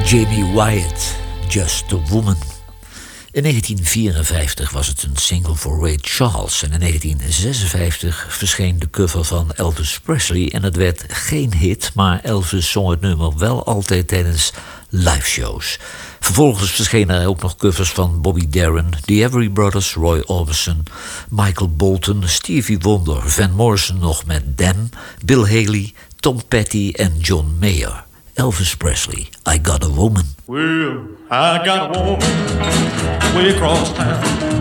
Jamie Wyatt, Just a Woman. In 1954 was het een single voor Ray Charles en in 1956 verscheen de cover van Elvis Presley en het werd geen hit, maar Elvis zong het nummer wel altijd tijdens liveshows. Vervolgens verschenen er ook nog covers van Bobby Darin, The Everly Brothers, Roy Orbison, Michael Bolton, Stevie Wonder, Van Morrison nog met Them, Bill Haley, Tom Petty en John Mayer. Elvis Presley, I Got a Woman. Well, I got a woman way across town.